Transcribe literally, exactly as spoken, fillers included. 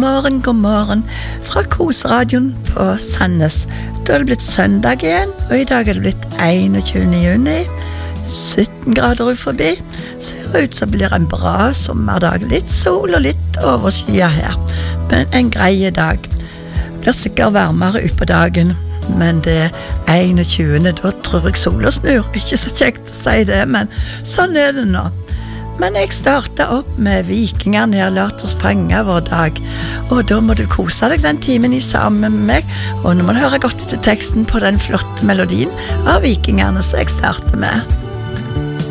morgen, god morgen fra Kosradioen på Sandnes. Da er det blitt søndag igjen, og i dag er det blitt enogtjuende juni. sytten grader ut forbi. Ser ut som blir en bra sommerdag. Litt sol og litt overskya her, men en greie dag. Det blir sikkert varmere ut på dagen, men det er enogtjuende, da tror jeg sola snur. Ikke så kjekt å si det, men sånn er det nå. Men jeg startet opp med Vikingerne her, lagt oss fange vår dag. Og da må du kose deg den timen i sammen med meg. Og nå må du høre godt etter teksten på den flotte melodien av Vikingerne som jeg starter med.